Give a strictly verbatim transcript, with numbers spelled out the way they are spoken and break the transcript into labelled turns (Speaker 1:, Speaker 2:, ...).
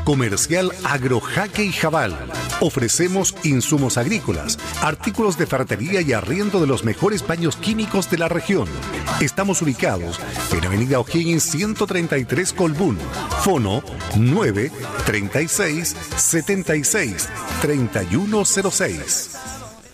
Speaker 1: Comercial Agrojaque y Jabal. Ofrecemos insumos agrícolas, artículos de ferretería y arriendo de los mejores baños químicos de la región. Estamos ubicados en Avenida O'Higgins ciento treinta y tres Colbún. Fono nueve treinta y seis setenta y seis treinta y uno cero seis.